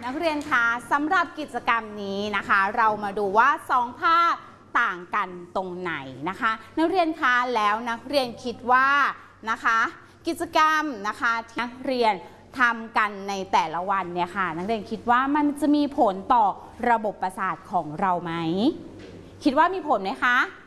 นักเรียนคะสำหรับกิจกรรมนี้นะคะเรามาดูว่า2ภาพต่างกันตรงไหนนะคะนักเรียนคะแล้วนักเรียนคิดว่านะคะกิจกรรมนะคะที่นักเรียนทำกันในแต่ละวันเนี่ยค่ะนักเรียนคิดว่ามันจะมีผลต่อระบบประสาทของเราไหมคิดว่ามีผลไหมคะ